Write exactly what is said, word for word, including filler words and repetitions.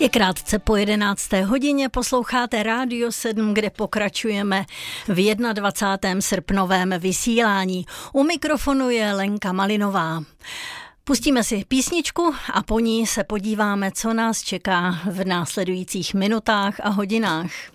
Je krátce po jedenácté hodině, posloucháte Rádio sedm, kde pokračujeme v dvacátém prvním srpnovém vysílání. U mikrofonu je Lenka Malinová. Pustíme si písničku a po ní se podíváme, co nás čeká v následujících minutách a hodinách.